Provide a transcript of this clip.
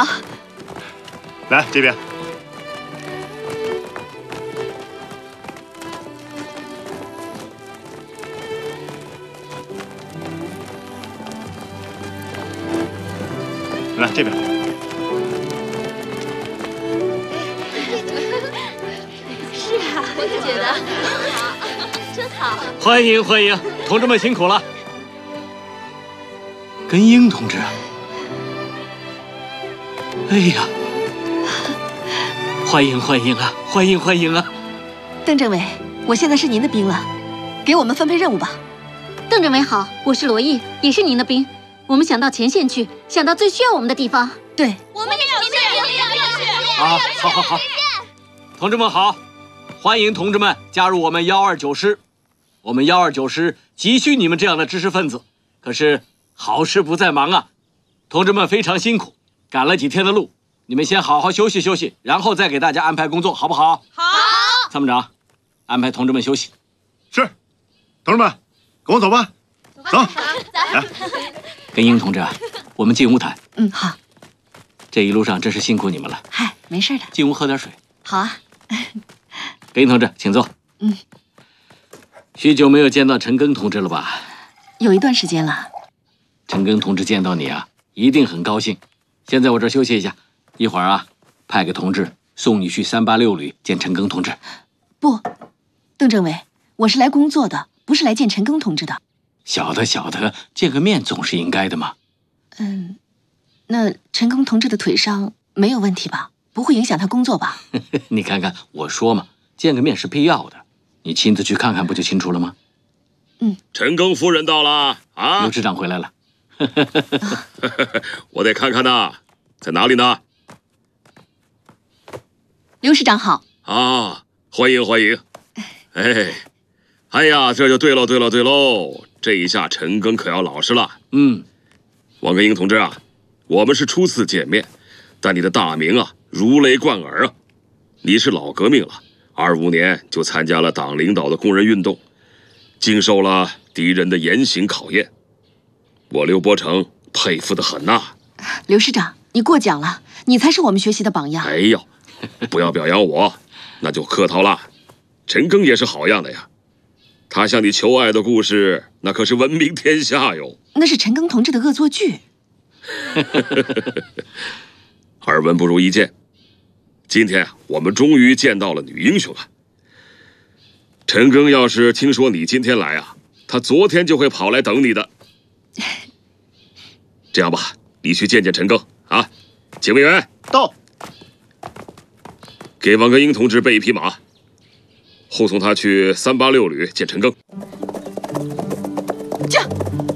好。 来这边。来这边。 是啊，我也觉得真好。 欢迎欢迎，同志们辛苦了。根英同志，哎呀，欢迎欢迎啊，欢迎欢迎啊！ 邓政委，我现在是您的兵了，给我们分配任务吧。 邓政委好，我是罗毅，也是您的兵。我们想到前线去，想到最需要我们的地方。 对， 我们也去。 啊，好好好，同志们好，欢迎同志们加入我们129师。我们129师急需你们这样的知识分子，可是好事不在忙啊！同志们非常辛苦，赶了几天的路，你们先好好休息休息，然后再给大家安排工作，好不好？ 好。 参谋长，安排同志们休息。 是，同志们，跟我走吧。走。来， 根英同志，我们进屋谈。 好。 这一路上真是辛苦你们了。 嗨，没事的。 进屋喝点水。 好啊。 根英同志，请坐。许久没有见到陈赓同志了吧？ 有一段时间了。 陈赓同志见到你啊，一定很高兴。先在我这儿休息一下，一会儿啊，派个同志送你去386旅见陈赓同志。 不，邓政委，我是来工作的，不是来见陈赓同志的。 晓得晓得，见个面总是应该的嘛。 那陈赓同志的腿伤没有问题吧？不会影响他工作吧？ 你看看，我说嘛，见个面是必要的，你亲自去看看不就清楚了吗？ 陈赓夫人到了啊！ 刘师长回来了。 我得看看呐，在哪里呢？ 刘师长好。 啊，欢迎欢迎。哎呀，这就对喽对喽对喽，这一下陈赓可要老实了。王根英同志啊，我们是初次见面，但你的大名啊如雷贯耳啊！你是老革命了，25年就参加了党领导的工人运动，经受了敌人的严刑考验，我刘伯承佩服得很呐。 刘师长，你过奖了，你才是我们学习的榜样。 哎呦，不要表扬我，那就客套了。陈赓也是好样的呀，他向你求爱的故事，那可是闻名天下哟。 那是陈赓同志的恶作剧。 耳闻不如一见，今天我们终于见到了女英雄了。陈赓要是听说你今天来啊，他昨天就会跑来等你的。这样吧，你去见见陈赓啊。警卫员到， 给王根英同志备一匹马，护送他去386旅见陈赓。 驾。